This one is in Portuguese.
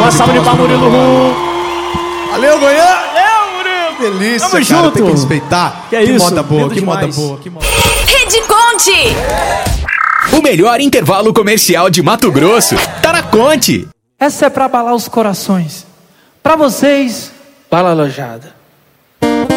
Uma salva de palmas, Murilo Rum. Valeu, Goiânia. Valeu, Murilo. Delícia, Tamo cara, junto. tem que respeitar. Que é isso, moda boa, lindo que moda demais. boa, que moda. Rede Conte. O melhor intervalo comercial de Mato Grosso tá na Conte. Essa é pra abalar os corações. Pra vocês, bala alojada.